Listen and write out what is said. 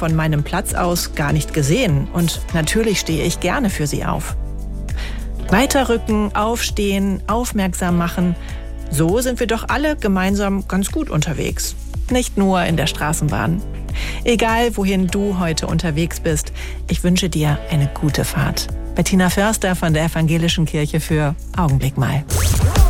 von meinem Platz aus gar nicht gesehen und natürlich stehe ich gerne für sie auf. Weiterrücken, aufstehen, aufmerksam machen. So sind wir doch alle gemeinsam ganz gut unterwegs. Nicht nur in der Straßenbahn. Egal, wohin du heute unterwegs bist, ich wünsche dir eine gute Fahrt. Bettina Förster von der Evangelischen Kirche für Augenblick mal.